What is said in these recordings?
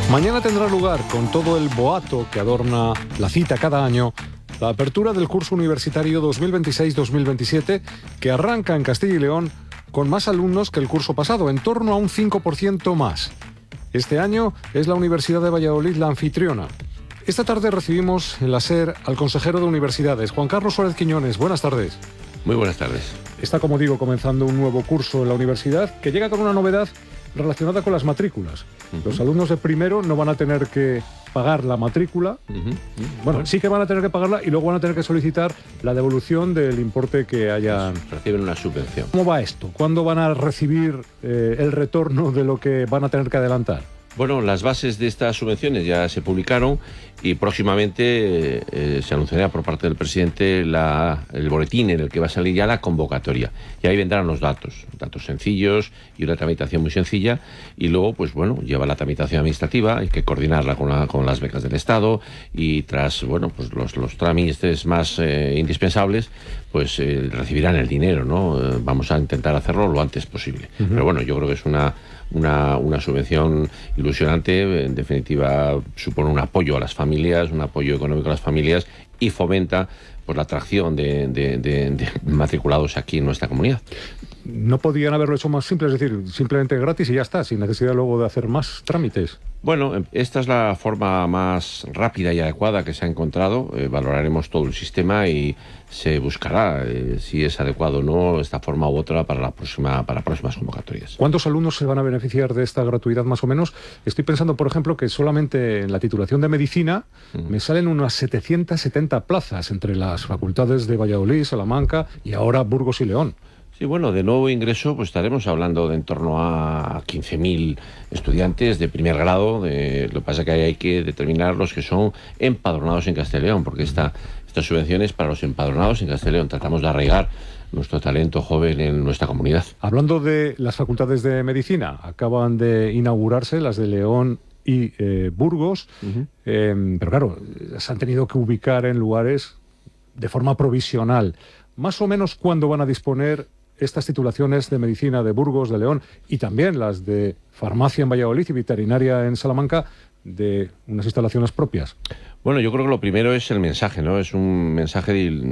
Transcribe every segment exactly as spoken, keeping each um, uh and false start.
Mañana tendrá lugar, con todo el boato que adorna la cita cada año, la apertura del curso universitario dos mil veintiséis dos mil veintisiete, que arranca en Castilla y León con más alumnos que el curso pasado, en torno a un cinco por ciento más. Este año es la Universidad de Valladolid la anfitriona. Esta tarde recibimos en la SER al consejero de Universidades, Juan Carlos Suárez Quiñones. Buenas tardes. Muy buenas tardes. Está, como digo, comenzando un nuevo curso en la universidad que llega con una novedad relacionada con las matrículas. Uh-huh. Los alumnos de primero no van a tener que pagar la matrícula. Uh-huh. Uh-huh. Bueno, bueno, sí que van a tener que pagarla y luego van a tener que solicitar la devolución del importe que hayan... Reciben una subvención. ¿Cómo va esto? ¿Cuándo van a recibir eh, el retorno de lo que van a tener que adelantar? Bueno, las bases de estas subvenciones ya se publicaron y próximamente eh, se anunciará por parte del presidente la, el boletín en el que va a salir ya la convocatoria. Y ahí vendrán los datos, datos sencillos y una tramitación muy sencilla. Y luego, pues bueno, lleva la tramitación administrativa, hay que coordinarla con, la, con las becas del Estado y tras, bueno, pues los, los trámites más eh, indispensables, pues eh, recibirán el dinero, ¿no? Eh, vamos a intentar hacerlo lo antes posible. Uh-huh. Pero bueno, yo creo que es una... Una, una subvención ilusionante, en definitiva supone un apoyo a las familias, un apoyo económico a las familias y fomenta pues la atracción de, de, de, de matriculados aquí en nuestra comunidad. ¿No podían haberlo hecho más simple? Es decir, simplemente gratis y ya está, sin necesidad luego de hacer más trámites. Bueno, esta es la forma más rápida y adecuada que se ha encontrado. Eh, valoraremos todo el sistema y se buscará eh, si es adecuado o no esta forma u otra para la próxima para próximas convocatorias. ¿Cuántos alumnos se van a beneficiar de esta gratuidad más o menos? Estoy pensando, por ejemplo, que solamente en la titulación de medicina uh-huh. me salen unas setecientas setenta plazas entre las facultades de Valladolid, Salamanca y ahora Burgos y León. Sí, bueno, de nuevo ingreso, pues estaremos hablando de en torno a quince mil estudiantes de primer grado. De, lo que pasa es que hay que determinar los que son empadronados en Castilla y León, porque esta, esta subvención es para los empadronados en Castilla y León. Tratamos de arraigar nuestro talento joven en nuestra comunidad. Hablando de las facultades de medicina, acaban de inaugurarse las de León y eh, Burgos, uh-huh. eh, pero claro, se han tenido que ubicar en lugares de forma provisional. Más o menos, ¿cuándo van a disponer estas titulaciones de medicina de Burgos, de León y también las de farmacia en Valladolid y veterinaria en Salamanca de unas instalaciones propias? Bueno, yo creo que lo primero es el mensaje, ¿no? Es un mensaje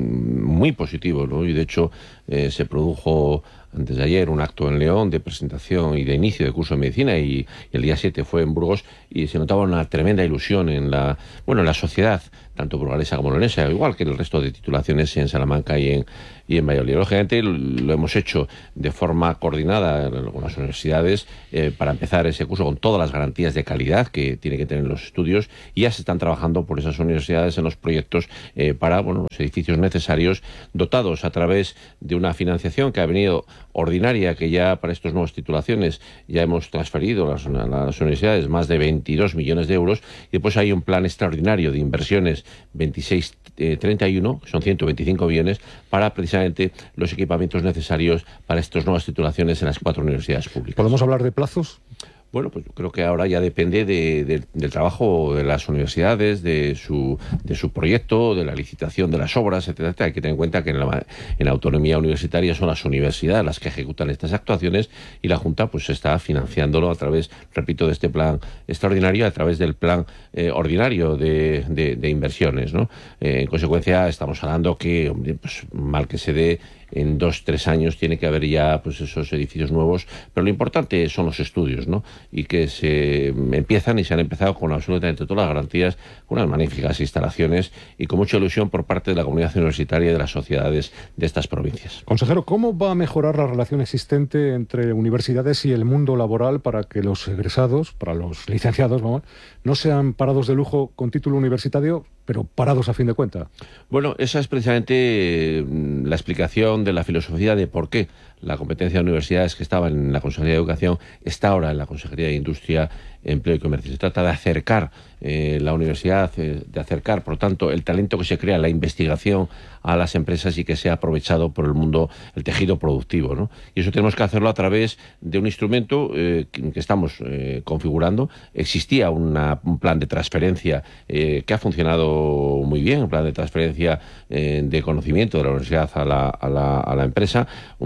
muy positivo, ¿no? Y de hecho eh, se produjo antes de ayer un acto en León de presentación y de inicio de curso de medicina y, y el día siete fue en Burgos y se notaba una tremenda ilusión en la, bueno, en la sociedad, tanto burgalesa como leonesa, igual que en el resto de titulaciones en Salamanca y en, y en Valladolid. Lógicamente lo hemos hecho de forma coordinada con las universidades eh, para empezar ese curso con todas las garantías de calidad que tiene que tener los estudios y ya se están trabajando por esas universidades en los proyectos eh, para bueno, los edificios necesarios dotados a través de una financiación que ha venido ordinaria, que ya para estas nuevas titulaciones ya hemos transferido a las, a las universidades más de veintidós millones de euros y después hay un plan extraordinario de inversiones veintiséis treinta y uno, que son ciento veinticinco millones, para precisamente los equipamientos necesarios para estas nuevas titulaciones en las cuatro universidades públicas. ¿Podemos hablar de plazos? Bueno, pues yo creo que ahora ya depende de, de, del trabajo de las universidades, de su, de su proyecto, de la licitación de las obras, etcétera, etcétera. Hay que tener en cuenta que en la, en la autonomía universitaria son las universidades las que ejecutan estas actuaciones y la Junta pues está financiándolo a través, repito, de este plan extraordinario, a través del plan eh, ordinario de, de, de inversiones, ¿no? Eh, en consecuencia, estamos hablando que, pues, mal que se dé, en dos, tres años tiene que haber ya pues esos edificios nuevos, pero lo importante son los estudios, ¿no? Y que se empiezan y se han empezado con absolutamente todas las garantías, con unas magníficas instalaciones y con mucha ilusión por parte de la comunidad universitaria y de las sociedades de estas provincias. Consejero, ¿cómo va a mejorar la relación existente entre universidades y el mundo laboral para que los egresados, para los licenciados, vamos, no sean parados de lujo con título universitario, pero parados a fin de cuentas? Bueno, esa es precisamente la explicación de la filosofía de por qué la competencia de universidades que estaba en la Consejería de Educación está ahora en la Consejería de Industria, Empleo y Comercio. Se trata de acercar eh, la universidad, eh, de acercar, por lo tanto, el talento que se crea, la investigación a las empresas y que sea aprovechado por el mundo, el tejido productivo, ¿no? Y eso tenemos que hacerlo a través de un instrumento eh, que, que estamos eh, configurando. Existía una, un plan de transferencia eh, que ha funcionado muy bien, un plan de transferencia eh, de conocimiento de la universidad a la, a la, a la empresa, un plan que ha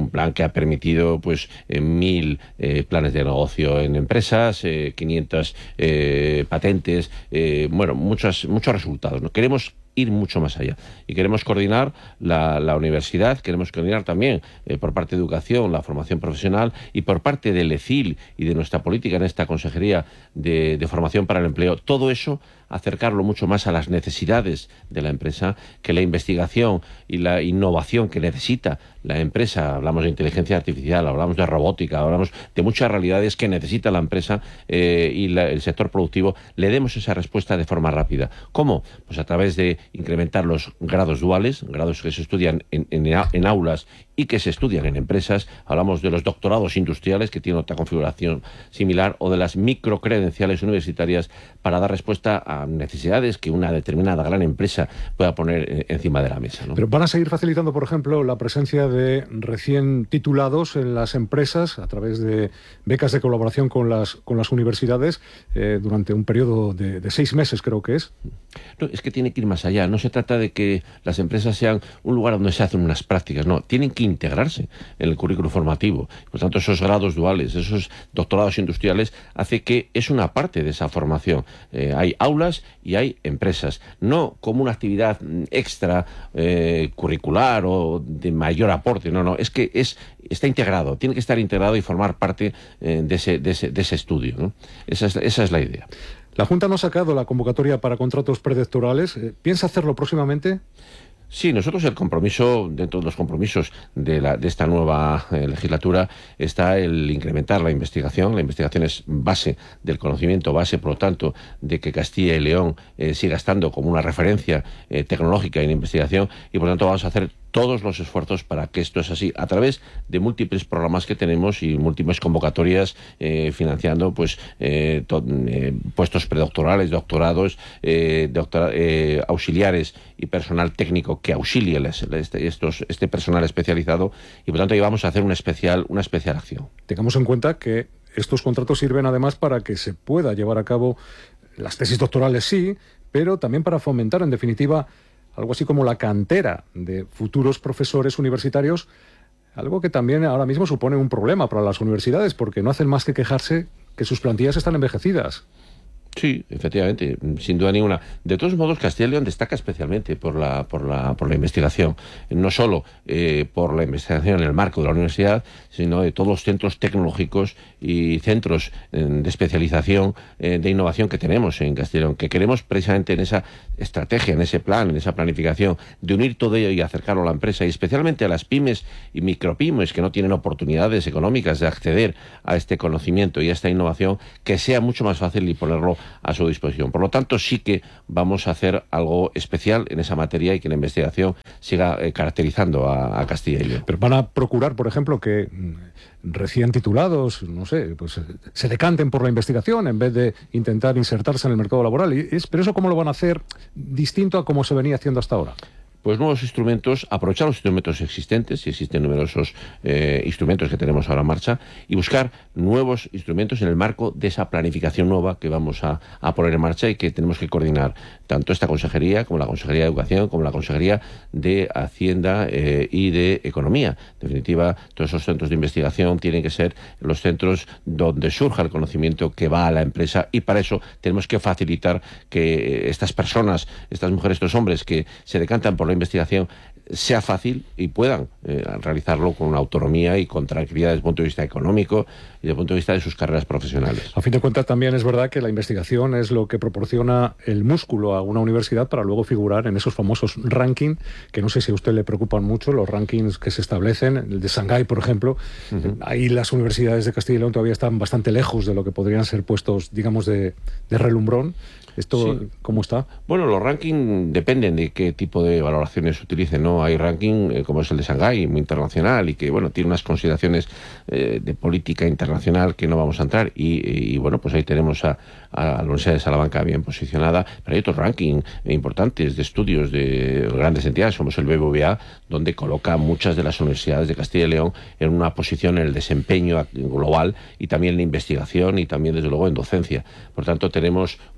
ha permitido pues eh, mil eh, planes de negocio en empresas, eh, quinientas eh, patentes, eh, bueno, muchos, muchos resultados, ¿no? Queremos ir mucho más allá. Y queremos coordinar la, la universidad, queremos coordinar también eh, por parte de educación, la formación profesional, y por parte del E C I L y de nuestra política en esta Consejería de, de Formación para el Empleo. Todo eso, acercarlo mucho más a las necesidades de la empresa, que la investigación y la innovación que necesita la empresa, hablamos de inteligencia artificial, hablamos de robótica, hablamos de muchas realidades que necesita la empresa eh, y la, el sector productivo, le demos esa respuesta de forma rápida. ¿Cómo? Pues a través de incrementar los grados duales, grados que se estudian en, en, en aulas y que se estudian en empresas. Hablamos de los doctorados industriales, que tienen otra configuración similar, o de las microcredenciales universitarias para dar respuesta a necesidades que una determinada gran empresa pueda poner encima de la mesa, ¿no? Pero van a seguir facilitando, por ejemplo, la presencia de recién titulados en las empresas a través de becas de colaboración con las, con las universidades eh, durante un periodo de, de seis meses, creo que es. No, es que tiene que ir más allá. No se trata de que las empresas sean un lugar donde se hacen unas prácticas, no, tienen que integrarse en el currículo formativo. Por tanto, esos grados duales, esos doctorados industriales, hace que es una parte de esa formación. Eh, hay aulas y hay empresas, no como una actividad extra eh, curricular o de mayor aporte, no, no, es que es, está integrado, tiene que estar integrado y formar parte eh, de, ese, de, ese, de ese estudio, ¿no? Esa es, esa es la idea. La Junta no ha sacado la convocatoria para contratos predoctorales. ¿Piensa hacerlo próximamente? Sí, nosotros el compromiso, dentro de los compromisos de, la, de esta nueva eh, legislatura, está el incrementar la investigación. La investigación es base del conocimiento, base, por lo tanto, de que Castilla y León eh, siga estando como una referencia eh, tecnológica en investigación, y por lo tanto vamos a hacer todos los esfuerzos para que esto es así, a través de múltiples programas que tenemos y múltiples convocatorias eh, financiando pues eh, to, eh, puestos predoctorales, doctorados, eh, doctora, eh, auxiliares y personal técnico que auxilie les, este, estos, este personal especializado, y por tanto ahí vamos a hacer una especial, una especial acción. Tengamos en cuenta que estos contratos sirven además para que se pueda llevar a cabo las tesis doctorales, sí, pero también para fomentar, en definitiva, algo así como la cantera de futuros profesores universitarios, algo que también ahora mismo supone un problema para las universidades, porque no hacen más que quejarse que sus plantillas están envejecidas. Sí, efectivamente, sin duda ninguna. De todos modos, Castilla y León destaca especialmente por la, por la, por la investigación, no solo eh, por la investigación en el marco de la universidad, sino de todos los centros tecnológicos y centros eh, de especialización, eh, de innovación que tenemos en Castilla y León, que queremos precisamente en esa estrategia, en ese plan, en esa planificación, de unir todo ello y acercarlo a la empresa, y especialmente a las pymes y micropymes que no tienen oportunidades económicas de acceder a este conocimiento y a esta innovación, que sea mucho más fácil y ponerlo a su disposición. Por lo tanto, sí que vamos a hacer algo especial en esa materia y que la investigación siga eh, caracterizando a, a Castilla y León. Pero van a procurar, por ejemplo, que recién titulados, no sé, pues se decanten por la investigación en vez de intentar insertarse en el mercado laboral. Y es, pero eso, ¿cómo lo van a hacer distinto a cómo se venía haciendo hasta ahora? Pues nuevos instrumentos, aprovechar los instrumentos existentes, y existen numerosos eh, instrumentos que tenemos ahora en marcha, y buscar nuevos instrumentos en el marco de esa planificación nueva que vamos a, a poner en marcha y que tenemos que coordinar tanto esta Consejería como la Consejería de Educación, como la Consejería de Hacienda eh, y de Economía. En definitiva, todos esos centros de investigación tienen que ser los centros donde surja el conocimiento que va a la empresa, y para eso tenemos que facilitar que estas personas, estas mujeres, estos hombres que se decantan por la investigación, sea fácil y puedan eh, realizarlo con autonomía y con tranquilidad desde el punto de vista económico y desde el punto de vista de sus carreras profesionales. A fin de cuentas, también es verdad que la investigación es lo que proporciona el músculo a una universidad para luego figurar en esos famosos rankings, que no sé si a usted le preocupan mucho, los rankings que se establecen, el de Shanghái, por ejemplo. Uh-huh. Ahí las universidades de Castilla y León todavía están bastante lejos de lo que podrían ser puestos, digamos, de, de relumbrón. ¿Esto sí. ¿Cómo está? Bueno, los rankings dependen de qué tipo de valoraciones se utilicen, ¿no? Hay ranking eh, como es el de Shanghái, muy internacional, y que, bueno, tiene unas consideraciones eh, de política internacional que no vamos a entrar, y, y bueno, pues ahí tenemos a, a la Universidad de Salamanca bien posicionada, pero hay otros rankings importantes de estudios de grandes entidades, como es el B B V A, donde coloca muchas de las universidades de Castilla y León en una posición en el desempeño global, y también en investigación, y también, desde luego, en docencia. Por tanto, tenemos un sistema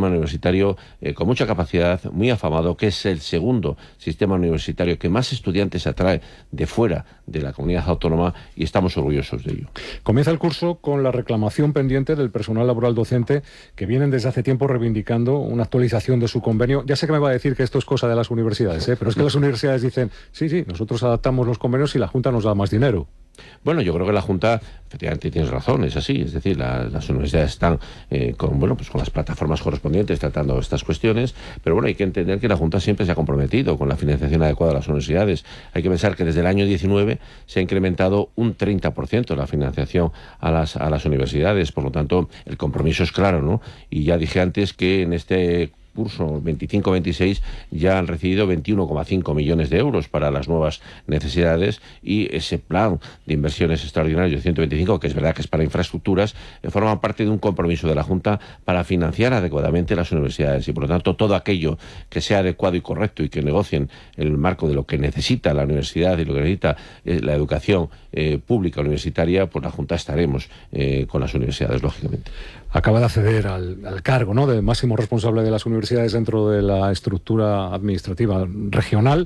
sistema universitario eh, con mucha capacidad, muy afamado, que es el segundo sistema universitario que más estudiantes atrae de fuera de la comunidad autónoma, y estamos orgullosos de ello. Comienza el curso con la reclamación pendiente del personal laboral docente, que vienen desde hace tiempo reivindicando una actualización de su convenio. Ya sé que me va a decir que esto es cosa de las universidades, ¿eh? Pero es que las universidades dicen, sí, sí, nosotros adaptamos los convenios y la Junta nos da más dinero. Bueno, yo creo que la Junta, efectivamente, tienes razón, es así. Es decir, la, las universidades están eh, con, bueno, pues con las plataformas correspondientes tratando estas cuestiones, pero bueno, hay que entender que la Junta siempre se ha comprometido con la financiación adecuada de las universidades. Hay que pensar que desde el año diecinueve se ha incrementado un treinta por ciento la financiación a las, a las universidades, por lo tanto, el compromiso es claro, ¿no? Y ya dije antes que en este curso veinticinco veintiséis ya han recibido veintiuno coma cinco millones de euros para las nuevas necesidades, y ese plan de inversiones extraordinarios de ciento veinticinco, que es verdad que es para infraestructuras, eh, forma parte de un compromiso de la Junta para financiar adecuadamente las universidades, y por lo tanto todo aquello que sea adecuado y correcto y que negocien en el marco de lo que necesita la universidad y lo que necesita eh, la educación eh, pública universitaria, pues la Junta estaremos eh, con las universidades, lógicamente. Acaba de acceder al, al cargo, ¿no?, de máximo responsable de las universidades dentro de la estructura administrativa regional.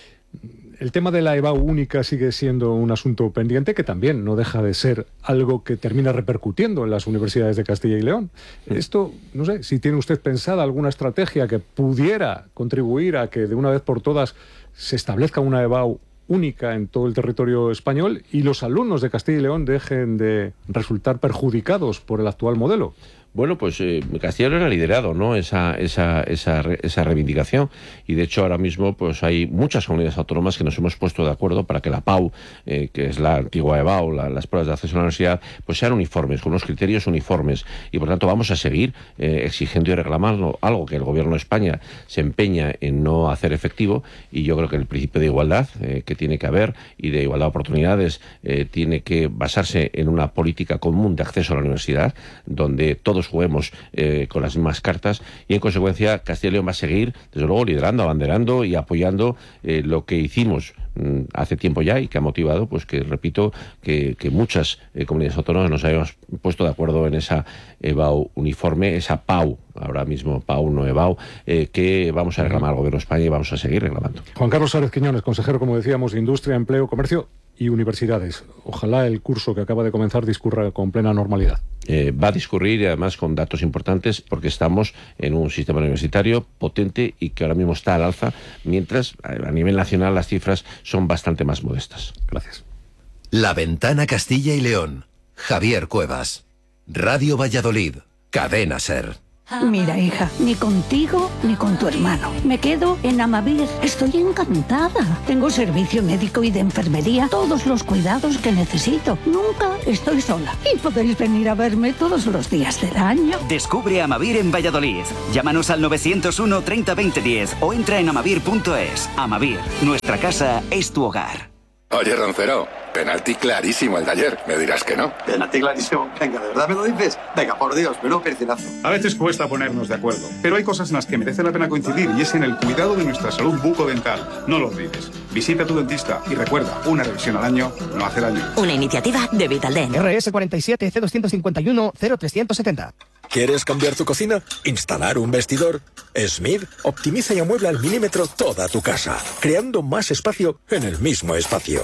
El tema de la EBAU única sigue siendo un asunto pendiente, que también no deja de ser algo que termina repercutiendo en las universidades de Castilla y León. Esto, no sé, si tiene usted pensada alguna estrategia que pudiera contribuir a que de una vez por todas se establezca una EBAU única en todo el territorio español y los alumnos de Castilla y León dejen de resultar perjudicados por el actual modelo. Bueno, pues eh, Castilla y León ha liderado, ¿no?, esa, esa, esa, esa reivindicación, y de hecho ahora mismo pues hay muchas comunidades autónomas que nos hemos puesto de acuerdo para que la PAU, eh, que es la antigua EBAU, la, las pruebas de acceso a la universidad, pues sean uniformes, con unos criterios uniformes, y por tanto vamos a seguir eh, exigiendo y reclamando algo que el Gobierno de España se empeña en no hacer efectivo, y yo creo que el principio de igualdad eh, que tiene que haber y de igualdad de oportunidades eh, tiene que basarse en una política común de acceso a la universidad, donde todos juguemos eh, con las mismas cartas, y en consecuencia Castilla y León va a seguir, desde luego, liderando, abanderando y apoyando eh, lo que hicimos mmm, hace tiempo ya, y que ha motivado, pues que, repito, que, que muchas eh, comunidades autónomas nos hayamos puesto de acuerdo en esa EBAU uniforme, esa PAU, ahora mismo PAU, no EBAU, eh, que vamos a reclamar al Gobierno de España y vamos a seguir reclamando. Juan Carlos Sárez Quiñones, consejero, como decíamos, de Industria, Empleo, Comercio y Universidades. Ojalá el curso que acaba de comenzar discurra con plena normalidad. Eh, va a discurrir, y además con datos importantes, porque estamos en un sistema universitario potente y que ahora mismo está al alza, mientras a nivel nacional las cifras son bastante más modestas. Gracias. La Ventana Castilla y León. Javier Cuevas. Radio Valladolid. Cadena SER. Mira, hija, ni contigo ni con tu hermano. Me quedo en Amavir. Estoy encantada. Tengo servicio médico y de enfermería, todos los cuidados que necesito. Nunca estoy sola. Y podéis venir a verme todos los días del año. Descubre Amavir en Valladolid. Llámanos al novecientos uno treinta veinte diez o entra en amavir punto es. Amavir, nuestra casa es tu hogar. Oye, Roncero, penalti clarísimo el de ayer. Me dirás que no. Penalti clarísimo. Venga, ¿de verdad me lo dices? Venga, por Dios, pero percinazo. A veces cuesta ponernos de acuerdo, pero hay cosas en las que merece la pena coincidir, y es en el cuidado de nuestra salud bucodental. No lo olvides. Visita a tu dentista y recuerda, una revisión al año no hace daño. Una iniciativa de Vitaldent. R S cuarenta y siete C doscientos cincuenta y uno cero trescientos setenta. ¿Quieres cambiar tu cocina? ¿Instalar un vestidor? Smith optimiza y amuebla al milímetro toda tu casa, creando más espacio en el mismo espacio.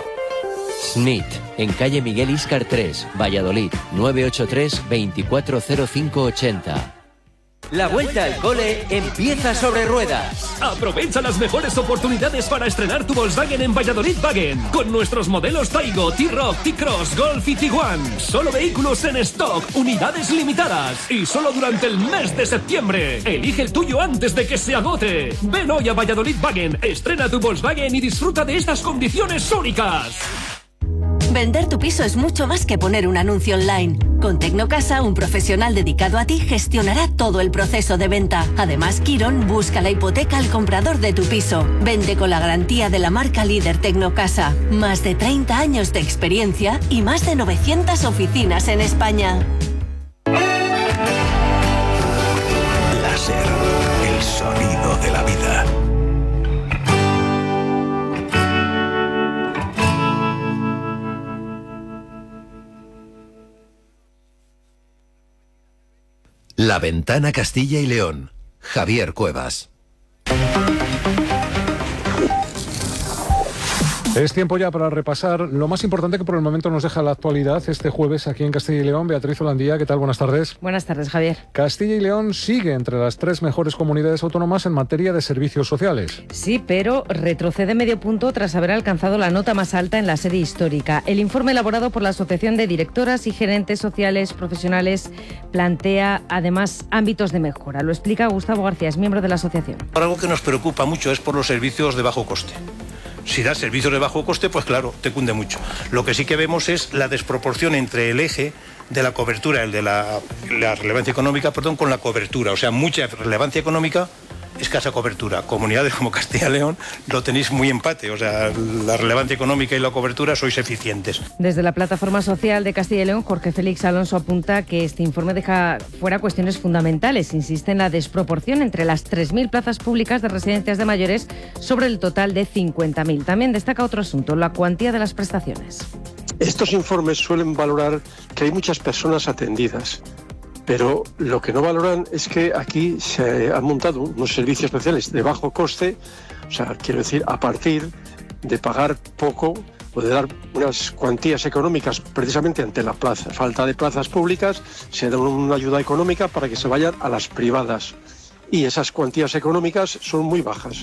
Smith, en calle Miguel Íscar tres, Valladolid, nueve ocho tres, veinticuatro cero cinco ochenta. La vuelta al cole empieza sobre ruedas. Aprovecha las mejores oportunidades para estrenar tu Volkswagen en Valladolid Wagen, con nuestros modelos Taigo, T-Roc, T-Cross, Golf y Tiguan. Solo vehículos en stock, unidades limitadas y solo durante el mes de septiembre. Elige el tuyo antes de que se agote. Ven hoy a Valladolid Wagen, estrena tu Volkswagen y disfruta de estas condiciones únicas. Vender tu piso es mucho más que poner un anuncio online. Con Tecnocasa, un profesional dedicado a ti gestionará todo el proceso de venta. Además, Quirón busca la hipoteca al comprador de tu piso. Vende con la garantía de la marca líder Tecnocasa. Más de treinta años de experiencia y más de novecientas oficinas en España. Láser, el sonido de la vida. La Ventana Castilla y León. Javier Cuevas. Es tiempo ya para repasar lo más importante que por el momento nos deja la actualidad este jueves aquí en Castilla y León. Beatriz Holandía, ¿qué tal? Buenas tardes. Buenas tardes, Javier. Castilla y León sigue entre las tres mejores comunidades autónomas en materia de servicios sociales. Sí, pero retrocede medio punto tras haber alcanzado la nota más alta en la serie histórica. El informe elaborado por la Asociación de Directoras y Gerentes Sociales Profesionales plantea además ámbitos de mejora. Lo explica Gustavo García, es miembro de la asociación. Algo que nos preocupa mucho es por los servicios de bajo coste. Si das servicios de bajo coste, pues claro, te cunde mucho. Lo que sí que vemos es la desproporción entre el eje de la cobertura, el de la, la relevancia económica, perdón, con la cobertura. O sea, mucha relevancia económica, escasa cobertura. Comunidades como Castilla y León lo tenéis muy empate. O sea, la relevancia económica y la cobertura sois eficientes. Desde la Plataforma Social de Castilla y León, Jorge Félix Alonso apunta que este informe deja fuera cuestiones fundamentales. Insiste en la desproporción entre las tres mil plazas públicas de residencias de mayores sobre el total de cincuenta mil. También destaca otro asunto, la cuantía de las prestaciones. Estos informes suelen valorar que hay muchas personas atendidas, pero lo que no valoran es que aquí se han montado unos servicios especiales de bajo coste, o sea, quiero decir, a partir de pagar poco o de dar unas cuantías económicas precisamente ante la plaza, falta de plazas públicas, se da una ayuda económica para que se vayan a las privadas. Y esas cuantías económicas son muy bajas.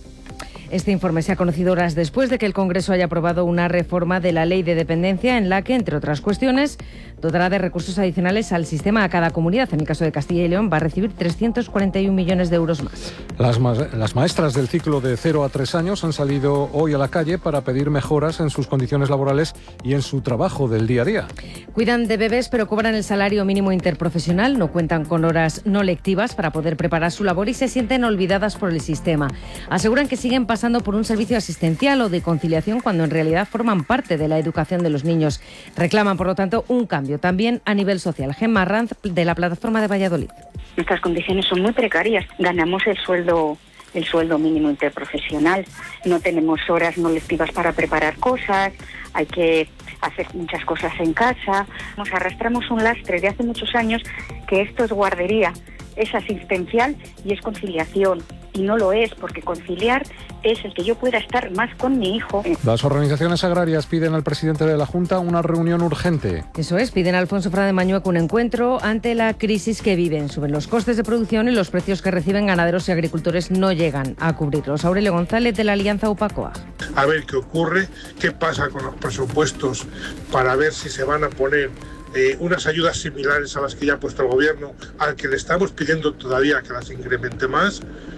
Este informe se ha conocido horas después de que el Congreso haya aprobado una reforma de la Ley de Dependencia en la que, entre otras cuestiones, dotará de recursos adicionales al sistema a cada comunidad. En el caso de Castilla y León va a recibir trescientos cuarenta y un millones de euros más. Las, ma las maestras del ciclo de cero a tres años han salido hoy a la calle para pedir mejoras en sus condiciones laborales y en su trabajo del día a día. Cuidan de bebés pero cobran el salario mínimo interprofesional, no cuentan con horas no lectivas para poder preparar su labor y se sienten olvidadas por el sistema. Aseguran que siguen pasando por un servicio asistencial o de conciliación cuando en realidad forman parte de la educación de los niños. Reclaman, por lo tanto, un cambio también a nivel social. Gemma Ranz, de la Plataforma de Valladolid. Nuestras condiciones son muy precarias. Ganamos el sueldo el sueldo mínimo interprofesional. No tenemos horas no lectivas para preparar cosas, hay que hacer muchas cosas en casa. Nos arrastramos un lastre de hace muchos años que esto es guardería, es asistencial y es conciliación. Y no lo es, porque conciliar es el que yo pueda estar más con mi hijo. Las organizaciones agrarias piden al presidente de la Junta una reunión urgente. Eso es, piden a Alfonso Fra de Mañueco un encuentro ante la crisis que viven. Suben los costes de producción y los precios que reciben ganaderos y agricultores no llegan a cubrirlos. Aurelio González, de la Alianza UPACOA. A ver qué ocurre, qué pasa con los presupuestos para ver si se van a poner Eh, unas ayudas similares a las que ya ha puesto el gobierno, al que le estamos pidiendo todavía que las incremente más,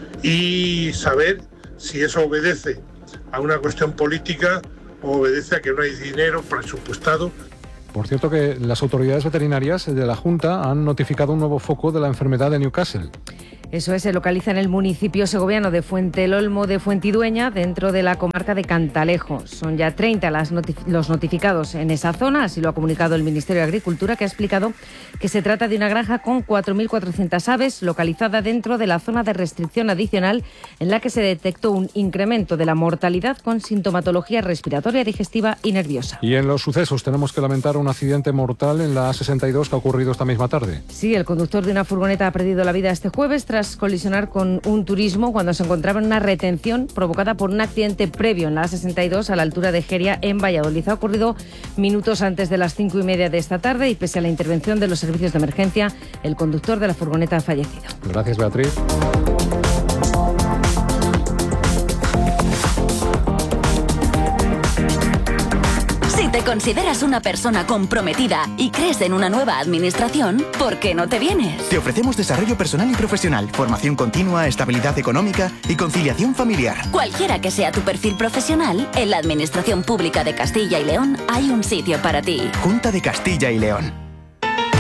y saber si eso obedece a una cuestión política o obedece a que no hay dinero presupuestado. Por cierto que las autoridades veterinarias de la Junta han notificado un nuevo foco de la enfermedad de Newcastle. Eso es, se localiza en el municipio segoviano de Fuentelolmo de Fuentidueña, dentro de la comarca de Cantalejo. Son ya treinta las notif- los notificados en esa zona, así lo ha comunicado el Ministerio de Agricultura, que ha explicado que se trata de una granja con cuatro mil cuatrocientas aves, localizada dentro de la zona de restricción adicional, en la que se detectó un incremento de la mortalidad con sintomatología respiratoria, digestiva y nerviosa. Y en los sucesos tenemos que lamentar un accidente mortal en la A sesenta y dos que ha ocurrido esta misma tarde. Sí, el conductor de una furgoneta ha perdido la vida este jueves tras colisionar con un turismo cuando se encontraba en una retención provocada por un accidente previo en la A sesenta y dos a la altura de Jeria, en Valladolid. Ha ocurrido minutos antes de las cinco y media de esta tarde y pese a la intervención de los servicios de emergencia, el conductor de la furgoneta ha fallecido. Gracias, Beatriz. Si te consideras una persona comprometida y crees en una nueva administración, ¿por qué no te vienes? Te ofrecemos desarrollo personal y profesional, formación continua, estabilidad económica y conciliación familiar. Cualquiera que sea tu perfil profesional, en la Administración Pública de Castilla y León hay un sitio para ti. Junta de Castilla y León.